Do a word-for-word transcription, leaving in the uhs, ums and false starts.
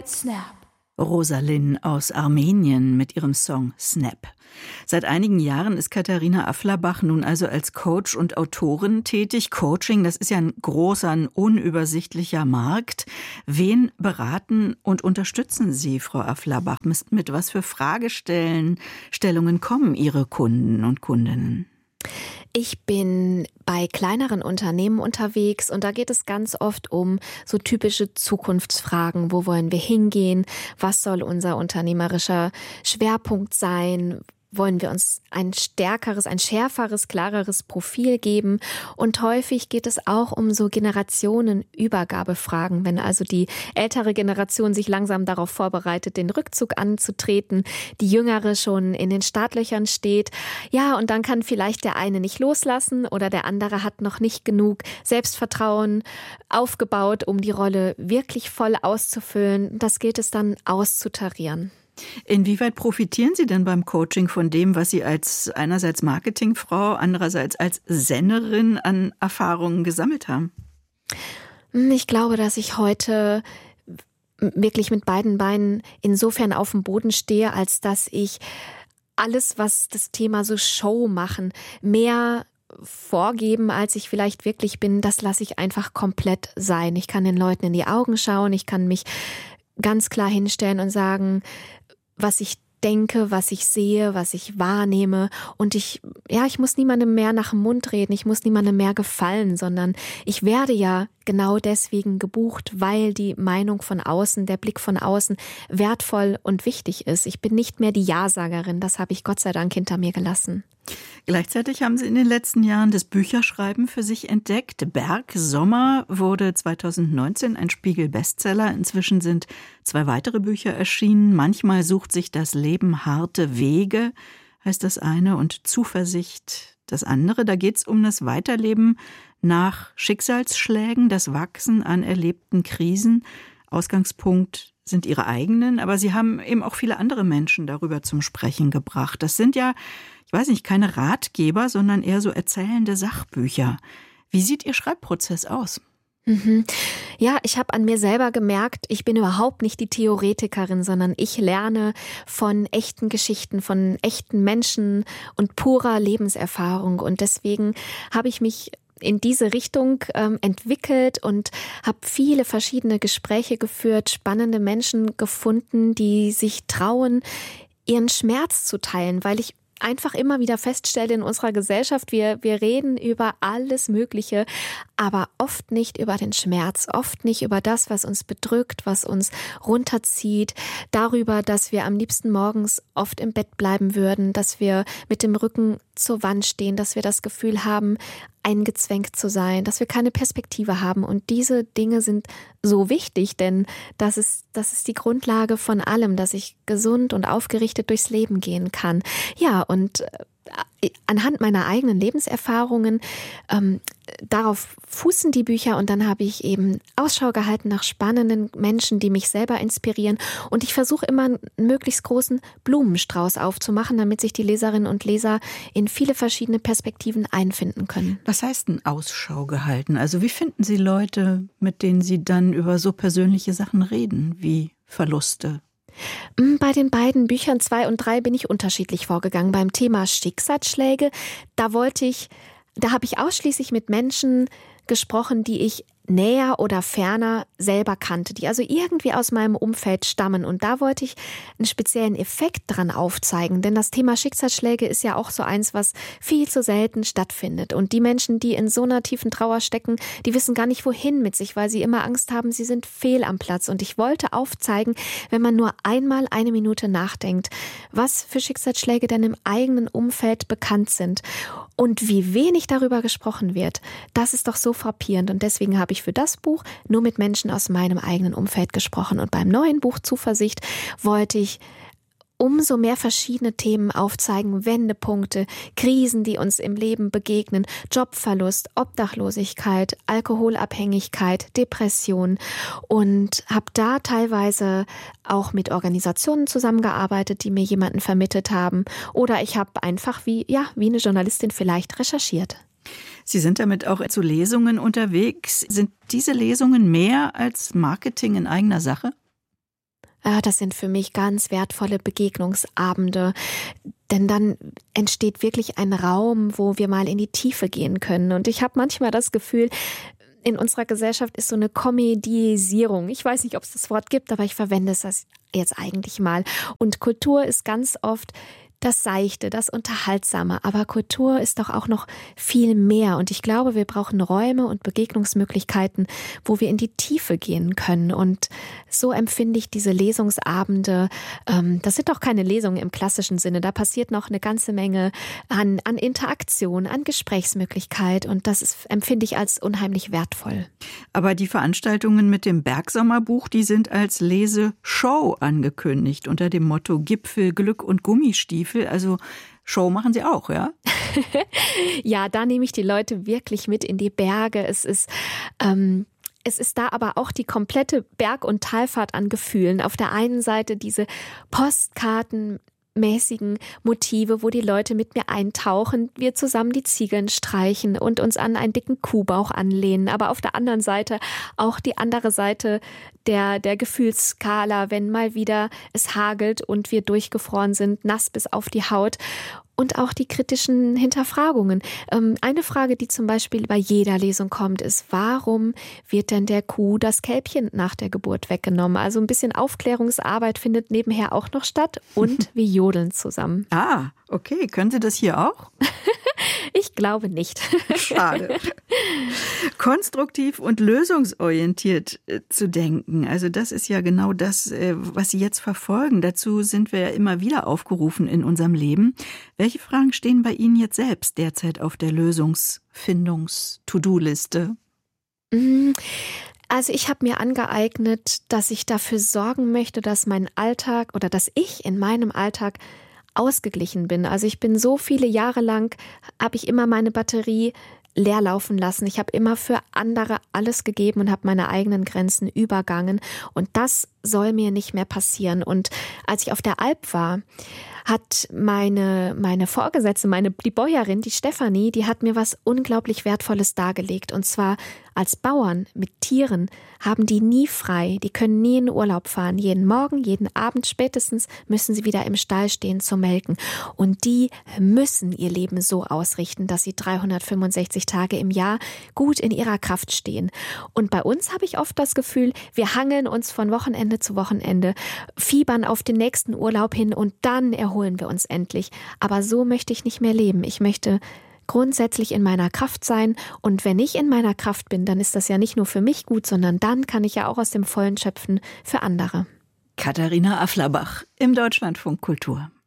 White Snap. Rosalyn aus Armenien mit ihrem Song Snap. Seit einigen Jahren ist Katharina Afflerbach nun also als Coach und Autorin tätig. Coaching, das ist ja ein großer, ein unübersichtlicher Markt. Wen beraten und unterstützen Sie, Frau Afflerbach? Mit, mit was für Fragestellungen kommen Ihre Kunden und Kundinnen? Ich bin bei kleineren Unternehmen unterwegs und da geht es ganz oft um so typische Zukunftsfragen. Wo wollen wir hingehen? Was soll unser unternehmerischer Schwerpunkt sein? Wollen wir uns ein stärkeres, ein schärferes, klareres Profil geben? Und häufig geht es auch um so Generationenübergabefragen, wenn also die ältere Generation sich langsam darauf vorbereitet, den Rückzug anzutreten, die jüngere schon in den Startlöchern steht. Ja, und dann kann vielleicht der eine nicht loslassen oder der andere hat noch nicht genug Selbstvertrauen aufgebaut, um die Rolle wirklich voll auszufüllen. Das gilt es dann auszutarieren. Inwieweit profitieren Sie denn beim Coaching von dem, was Sie als einerseits Marketingfrau, andererseits als Sennerin an Erfahrungen gesammelt haben? Ich glaube, dass ich heute wirklich mit beiden Beinen insofern auf dem Boden stehe, als dass ich alles, was das Thema so Show machen, mehr vorgeben, als ich vielleicht wirklich bin, das lasse ich einfach komplett sein. Ich kann den Leuten in die Augen schauen, ich kann mich ganz klar hinstellen und sagen, was ich denke, was ich sehe, was ich wahrnehme. Und ich, ja, ich muss niemandem mehr nach dem Mund reden, ich muss niemandem mehr gefallen, sondern ich werde ja genau deswegen gebucht, weil die Meinung von außen, der Blick von außen wertvoll und wichtig ist. Ich bin nicht mehr die Ja-Sagerin, das habe ich Gott sei Dank hinter mir gelassen. Gleichzeitig haben Sie in den letzten Jahren das Bücherschreiben für sich entdeckt. Berg Sommer wurde zweitausendneunzehn ein Spiegel-Bestseller. Inzwischen sind zwei weitere Bücher erschienen. Manchmal sucht sich das Leben harte Wege, heißt das eine, und Zuversicht das andere. Da geht es um das Weiterleben nach Schicksalsschlägen, das Wachsen an erlebten Krisen. Ausgangspunkt sind Ihre eigenen, aber Sie haben eben auch viele andere Menschen darüber zum Sprechen gebracht. Das sind ja, ich weiß nicht, keine Ratgeber, sondern eher so erzählende Sachbücher. Wie sieht Ihr Schreibprozess aus? Mhm. Ja, ich habe an mir selber gemerkt, ich bin überhaupt nicht die Theoretikerin, sondern ich lerne von echten Geschichten, von echten Menschen und purer Lebenserfahrung. Und deswegen habe ich mich in diese Richtung ähm, entwickelt und habe viele verschiedene Gespräche geführt, spannende Menschen gefunden, die sich trauen, ihren Schmerz zu teilen, weil ich einfach immer wieder feststelle in unserer Gesellschaft, wir, wir reden über alles Mögliche, aber oft nicht über den Schmerz, oft nicht über das, was uns bedrückt, was uns runterzieht, darüber, dass wir am liebsten morgens oft im Bett bleiben würden, dass wir mit dem Rücken zur Wand stehen, dass wir das Gefühl haben, eingezwängt zu sein, dass wir keine Perspektive haben. Und diese Dinge sind so wichtig, denn das ist, das ist die Grundlage von allem, dass ich gesund und aufgerichtet durchs Leben gehen kann. Ja, und anhand meiner eigenen Lebenserfahrungen, ähm, darauf fußen die Bücher und dann habe ich eben Ausschau gehalten nach spannenden Menschen, die mich selber inspirieren und ich versuche immer einen möglichst großen Blumenstrauß aufzumachen, damit sich die Leserinnen und Leser in viele verschiedene Perspektiven einfinden können. Was heißt denn Ausschau gehalten? Also wie finden Sie Leute, mit denen Sie dann über so persönliche Sachen reden, wie Verluste? Bei den beiden Büchern zwei und drei bin ich unterschiedlich vorgegangen. Beim Thema Schicksalsschläge, da wollte ich, da habe ich ausschließlich mit Menschen gesprochen, die ich näher oder ferner selber kannte, die also irgendwie aus meinem Umfeld stammen. Und da wollte ich einen speziellen Effekt dran aufzeigen, denn das Thema Schicksalsschläge ist ja auch so eins, was viel zu selten stattfindet. Und die Menschen, die in so einer tiefen Trauer stecken, die wissen gar nicht, wohin mit sich, weil sie immer Angst haben, sie sind fehl am Platz. Und ich wollte aufzeigen, wenn man nur einmal eine Minute nachdenkt, was für Schicksalsschläge denn im eigenen Umfeld bekannt sind und wie wenig darüber gesprochen wird, das ist doch so frappierend. Und deswegen habe ich für das Buch nur mit Menschen aus meinem eigenen Umfeld gesprochen. Und beim neuen Buch Zuversicht wollte ich umso mehr verschiedene Themen aufzeigen, Wendepunkte, Krisen, die uns im Leben begegnen, Jobverlust, Obdachlosigkeit, Alkoholabhängigkeit, Depression und habe da teilweise auch mit Organisationen zusammengearbeitet, die mir jemanden vermittelt haben oder ich habe einfach wie, ja, wie eine Journalistin vielleicht recherchiert. Sie sind damit auch zu Lesungen unterwegs. Sind diese Lesungen mehr als Marketing in eigener Sache? das sind für mich ganz wertvolle Begegnungsabende. Denn dann entsteht wirklich ein Raum, wo wir mal in die Tiefe gehen können. Und ich habe manchmal das Gefühl, in unserer Gesellschaft ist so eine Komödisierung. Ich weiß nicht, ob es das Wort gibt, aber ich verwende es jetzt eigentlich mal. Und Kultur ist ganz oft das Seichte, das Unterhaltsame. Aber Kultur ist doch auch noch viel mehr. Und ich glaube, wir brauchen Räume und Begegnungsmöglichkeiten, wo wir in die Tiefe gehen können. Und so empfinde ich diese Lesungsabende. Ähm, das sind doch keine Lesungen im klassischen Sinne. Da passiert noch eine ganze Menge an, an Interaktion, an Gesprächsmöglichkeit. Und das ist, empfinde ich als unheimlich wertvoll. Aber die Veranstaltungen mit dem Bergsommerbuch, die sind als Leseshow angekündigt unter dem Motto Gipfel, Glück und Gummistiefel. Also Show machen Sie auch, ja? Ja, da nehme ich die Leute wirklich mit in die Berge. Es ist... Ähm Es ist da aber auch die komplette Berg- und Talfahrt an Gefühlen. Auf der einen Seite diese postkartenmäßigen Motive, wo die Leute mit mir eintauchen, wir zusammen die Ziegeln streichen und uns an einen dicken Kuhbauch anlehnen. Aber auf der anderen Seite auch die andere Seite der, der Gefühlsskala, wenn mal wieder es hagelt und wir durchgefroren sind, nass bis auf die Haut. Und auch die kritischen Hinterfragungen. Ähm, eine Frage, die zum Beispiel bei jeder Lesung kommt, ist, warum wird denn der Kuh das Kälbchen nach der Geburt weggenommen? Also ein bisschen Aufklärungsarbeit findet nebenher auch noch statt und wir jodeln zusammen. Ah, okay. Können Sie das hier auch? Ich glaube nicht. Schade. Konstruktiv und lösungsorientiert äh, zu denken. Also das ist ja genau das, äh, was Sie jetzt verfolgen. Dazu sind wir ja immer wieder aufgerufen in unserem Leben. Welche Fragen stehen bei Ihnen jetzt selbst derzeit auf der Lösungsfindungs-To-Do-Liste? Also ich habe mir angeeignet, dass ich dafür sorgen möchte, dass mein Alltag oder dass ich in meinem Alltag ausgeglichen bin. Also ich bin so viele Jahre lang, habe ich immer meine Batterie leer laufen lassen. Ich habe immer für andere alles gegeben und habe meine eigenen Grenzen übergangen. Und das soll mir nicht mehr passieren. Und als ich auf der Alp war, hat meine, meine Vorgesetzte, meine, die Bäuerin, die Stefanie, die hat mir was unglaublich Wertvolles dargelegt. Und zwar als Bauern mit Tieren haben die nie frei. Die können nie in Urlaub fahren. Jeden Morgen, jeden Abend spätestens müssen sie wieder im Stall stehen zu melken. Und die müssen ihr Leben so ausrichten, dass sie dreihundertfünfundsechzig Tage im Jahr gut in ihrer Kraft stehen. Und bei uns habe ich oft das Gefühl, wir hangeln uns von Wochenende zu Wochenende, fiebern auf den nächsten Urlaub hin und dann erholen wir uns endlich. Aber so möchte ich nicht mehr leben. Ich möchte grundsätzlich in meiner Kraft sein. Und wenn ich in meiner Kraft bin, dann ist das ja nicht nur für mich gut, sondern dann kann ich ja auch aus dem Vollen schöpfen für andere. Katharina Afflerbach im Deutschlandfunk Kultur.